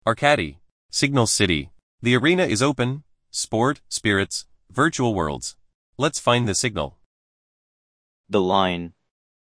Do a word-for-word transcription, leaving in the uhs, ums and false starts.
Arcady. Signal City. The arena is open. Sport, spirits, virtual worlds. Let's find the signal. The line.